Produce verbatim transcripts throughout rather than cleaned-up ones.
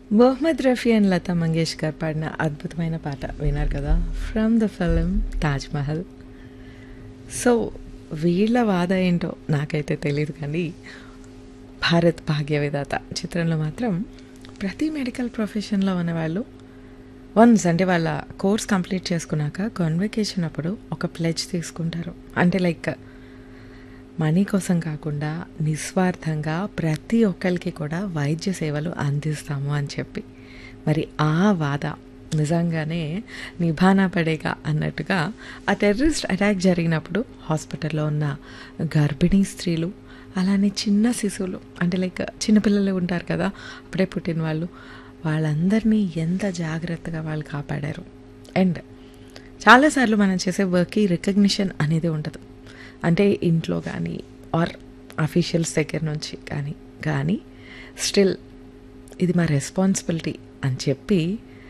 Mohammed Rafi and Lata Mangeshkar పాడిన అద్భుతమైన పాట విన్నారు కదా, from the film Taj Mahal. So వీళ్ళ వాద ఏంటో నాకైతే తెలియదు, కానీ భారత్ భాగ్య విధాత చిత్రంలో మాత్రం ప్రతి మెడికల్ ప్రొఫెషన్లో ఉన్నవాళ్ళు వన్స్ అంటే వాళ్ళ కోర్స్ కంప్లీట్ చేసుకున్నాక కాన్వకేషన్ అప్పుడు ఒక ప్లెడ్జ్ తీసుకుంటారు. అంటే లైక్ మనీ కోసం కాకుండా నిస్వార్థంగా ప్రతి ఒక్కరికి కూడా వైద్య సేవలు అందిస్తాము అని చెప్పి. మరి ఆ వాద నిజంగానే నిభానా పడేగా అన్నట్టుగా ఆ టెర్రరిస్ట్ అటాక్ జరిగినప్పుడు హాస్పిటల్లో ఉన్న గర్భిణీ స్త్రీలు, అలానే చిన్న శిశువులు, అంటే లైక్ చిన్నపిల్లలు ఉంటారు కదా అప్పుడే పుట్టిన వాళ్ళు, వాళ్ళందరినీ ఎంత జాగ్రత్తగా వాళ్ళు కాపాడారు. అండ్ చాలాసార్లు మనం చేసే వర్క్కి రికగ్నిషన్ అనేది ఉండదు, అంటే ఇంట్లో కానీ ఆర్ అఫీషియల్స్ దగ్గర నుంచి కానీ కానీ స్టిల్ ఇది మా రెస్పాన్సిబిలిటీ అని చెప్పి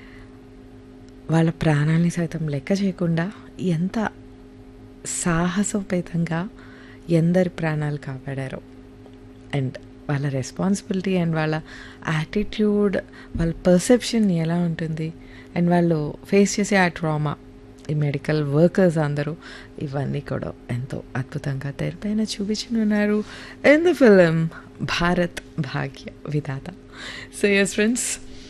వాళ్ళ ప్రాణాలని సైతం లెక్క చేయకుండా ఎంత సాహసోపేతంగా ఎందరి ప్రాణాలు కాపాడారో. అండ్ వాళ్ళ రెస్పాన్సిబిలిటీ అండ్ వాళ్ళ యాటిట్యూడ్, వాళ్ళ పర్సెప్షన్ ఎలా ఉంటుంది, అండ్ వాళ్ళు ఫేస్ చేసే ఆ ట్రామా, ఈ మెడికల్ వర్కర్స్ అందరూ, ఇవన్నీ కూడా ఎంతో అద్భుతంగా తెరపైన చూపించనున్నారు in the film Bharat Bhagya Vidhatha. So yes friends,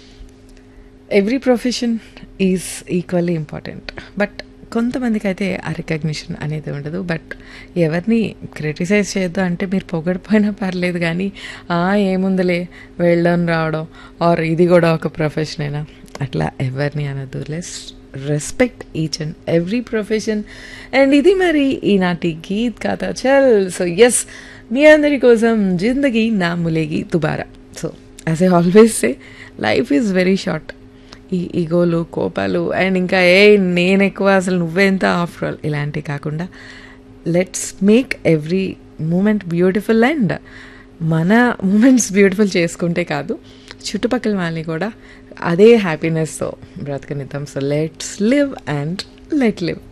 every profession is equally important, but కొంతమందికి అయితే ఆ రికగ్నిషన్ అనేది ఉండదు. బట్ ఎవరిని క్రిటిసైజ్ చేయొద్దు, అంటే మీరు పొగడిపోయినా పర్లేదు, కానీ ఏముందిలే వెళ్ళడం రావడం ఆర్ ఇది కూడా ఒక ప్రొఫెషనేనా అట్లా ఎవరిని అనద్దు. Less respect each and every profession. And ఇది మరి ఈనాటి గీత్ కథ చల్. సో ఎస్, మీ అందరి కోసం జిందగీ నా ములేగి దుబారా. So as I always say, life is very short. ఈ ఈగోలు, కోపాలు అండ్ ఇంకా ఏ నేను ఎక్కువ, అసలు నువ్వెంత, ఆఫ్టర్ ఆల్ ఇలాంటివి కాకుండా let's make every moment beautiful. And మన మూమెంట్స్ బ్యూటిఫుల్ చేసుకుంటే కాదు, చుట్టుపక్కల వాళ్ళని కూడా అదే హ్యాపీనెస్తో బ్రతకనిద్దాం. So let's live and let live.